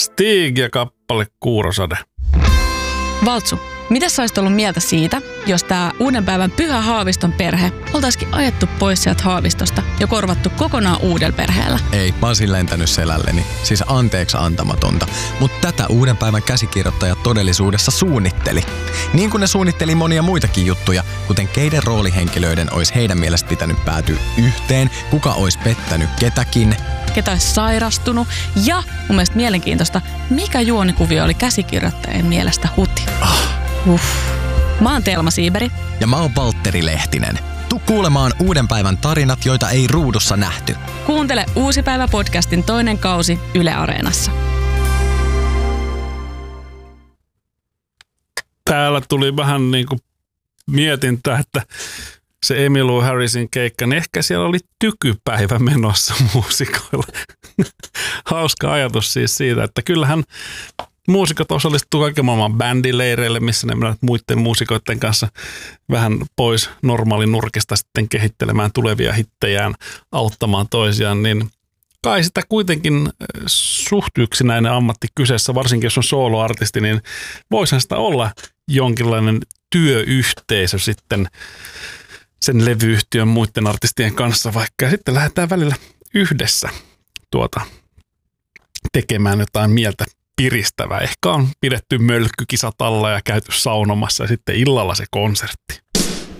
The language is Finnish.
Stig ja kappale Kuurosade. Valtsu, mitä sä olisit ollut mieltä siitä, jos tää uuden päivän Pyhä Haaviston perhe oltaisikin ajettu pois sieltä Haavistosta ja korvattu kokonaan uudella perheellä? Ei, mä olisin lentänyt selälleni. Siis anteeksi antamatonta. Mutta tätä uuden päivän käsikirjoittaja todellisuudessa suunnitteli. Niin kuin ne suunnitteli monia muitakin juttuja, kuten keiden roolihenkilöiden olisi heidän mielestä pitänyt päätyä yhteen, kuka olisi pettänyt ketäkin, ketä olisi sairastunut ja mun mielestä mielenkiintoista, mikä juonikuvio oli käsikirjoittajien mielestä huti. Mä oon Telma Siiberi. Ja mä oon Valtteri Lehtinen. Tuu kuulemaan uuden päivän tarinat, joita ei ruudussa nähty. Kuuntele Uusi päivä podcastin toinen kausi Yle Areenassa. Täällä tuli vähän niin kuin mietintä, että se Emmylou Harrisin keikka, niin ehkä siellä oli tykypäivä menossa muusikoilla. Hauska ajatus siis siitä, että kyllähän muusikot osallistuu kaiken maailman bändileireille, missä ne menevät muiden muusikoiden kanssa vähän pois normaalin nurkista sitten kehittelemään tulevia hittejään, auttamaan toisiaan, niin kai sitä kuitenkin suht yksinäinen ammatti kyseessä, varsinkin jos on soloartisti, niin voisihan sitä olla jonkinlainen työyhteisö sitten sen levyyhtiön muiden artistien kanssa vaikka, ja sitten lähdetään välillä yhdessä tekemään jotain mieltä piristävää. Ehkä on pidetty mölkkykisat alla ja käyty saunomassa ja sitten illalla se konsertti.